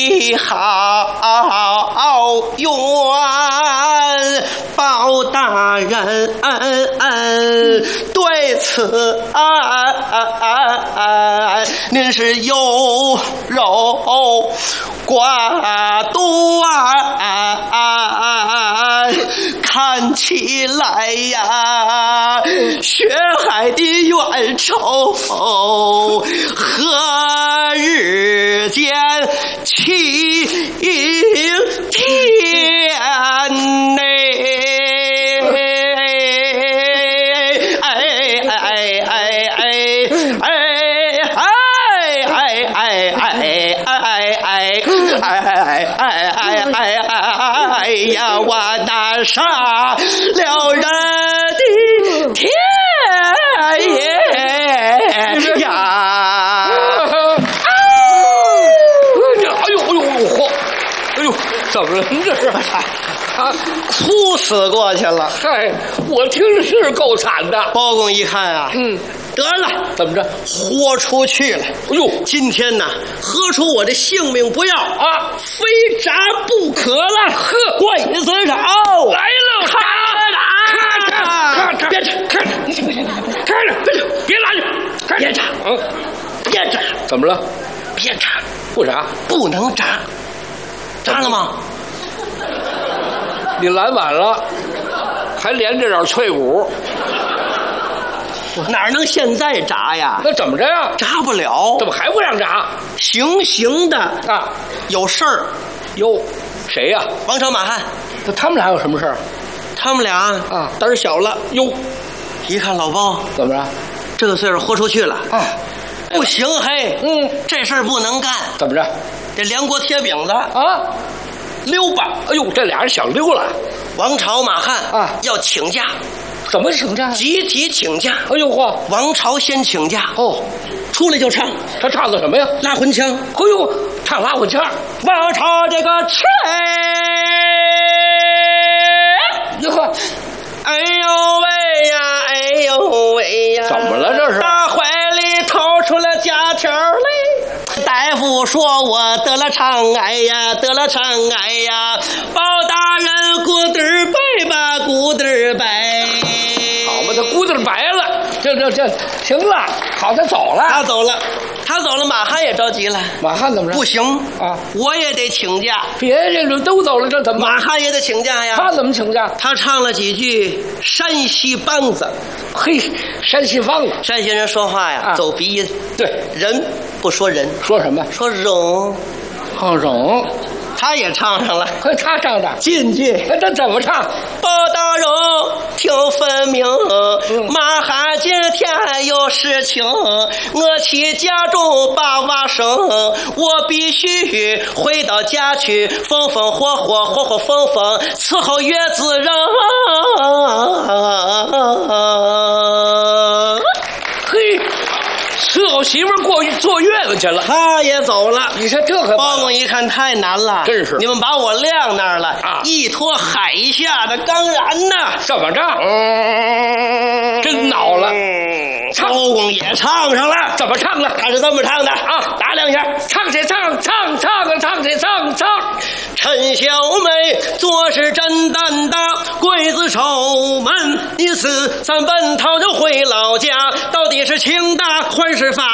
好缘，包大人对此您是优柔寡断，看起来呀，血海的冤仇何日间齐天呢？哎呀，我那杀了人的天爷呀！ 哎呦，怎么了？您这是啊？ 哭死过去了。 嗨，我听着是够惨的。 包公一看啊，得了， 怎么着？ 豁出去了。 哎呦， 今天呐，喝出我的性命不要啊，非铡不可了。 呵， 刽子手来了， 看，别插，看着，别拉去， 别插，别插， 怎么了？ 别插， 不插， 不能扎，扎了吗？ 你拦晚了，还连着点脆骨， 哪能现在扎呀？ 那怎么着呀？ 扎不了， 怎么还不让扎？ 行的啊， 有事儿。 哟，谁呀？ 王朝马汉， 他们俩有什么事儿？ 他们俩啊胆儿小了。 哟， 一看老包怎么着？ 这个岁数豁出去了啊， 不行嘿，这事儿不能干。 怎么着？ 这梁国铁饼子啊， 溜吧。 哎呦，这俩人想溜了。 王朝马汉啊要请假， 怎么请假？ 集体请假。 哎呦嚯！ 王朝先请假哦， 出来就唱， 他唱的什么呀？ 拉魂腔。 哎呦，唱拉魂腔。 王朝这个切， 哟呵， 哎呦喂呀，哎呦喂呀！ 怎么了这是？ 大怀里掏出了假条来。大夫说我得了肠癌呀，得了肠癌呀！包大人骨墩儿白吧，骨墩儿白。 好吧，他骨墩白了，这行了，好，他走了， 他走了，马汉也着急了。 马汉怎么着？ 不行啊， 我也得请假。 别人都走了，这怎么？ 马汉也得请假呀。 他怎么请假？ 他唱了几句山西梆子。 嘿，山西梆子， 山西人说话呀，走鼻音。 对， 人不说人， 说什么？ 说容。 容， 他也唱上了。 他唱的进去。 这怎么唱？ 包大人听分明，马汉今天有事情，我去家中把娃生，我必须回到家去，风风火火，火火风风，伺候月子人。 嘿，伺候媳妇坐月子去了， 他也走了。 你说这可包公一看太难了， 真是你们把我晾那儿了啊！ 一脱海下的钢髯呐， 怎么着？真恼了。 包公也唱上了， 怎么唱的？ 他是这么唱的啊， 打两下， 唱起唱。 陈小妹做事真担当，刽子手们一死三奔逃着回老家，到底是情大还是法？